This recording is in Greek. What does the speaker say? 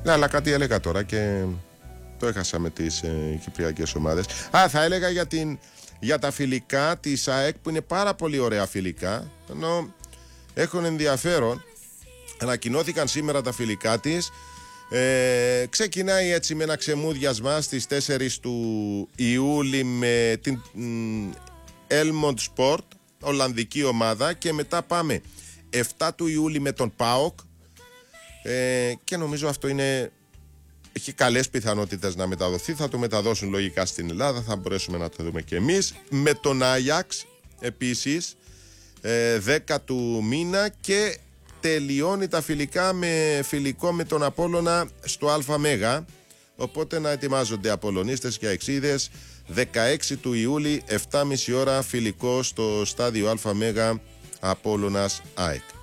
Ναι, αλλά κάτι έλεγα τώρα και το έχασα με τις κυπριακές ομάδες. Θα έλεγα για τα φιλικά της ΑΕΚ που είναι πάρα πολύ ωραία φιλικά, ενώ έχουν ενδιαφέρον. Ανακοινώθηκαν σήμερα τα φιλικά της. Ξεκινάει έτσι με ένα ξεμούδιασμα στις 4 του Ιούλη με την Elmond Sport, Ολλανδική ομάδα, και μετά πάμε 7 του Ιούλη με τον ΠΑΟΚ, και νομίζω αυτό έχει καλές πιθανότητες να μεταδοθεί. Θα το μεταδώσουν λογικά στην Ελλάδα, θα μπορέσουμε να το δούμε και εμείς. Με τον Άγιαξ επίσης 10 του μήνα, και τελειώνει τα φιλικά με φιλικό με τον Απόλλωνα στο ΑΜΕΓΑ. Οπότε να ετοιμάζονται Απόλλωνίστες και Αεξίδες. 16 του Ιούλη 7.30 ώρα φιλικό στο στάδιο ΑΜΕΓΑ, Απόλλωνας ΑΕΚ.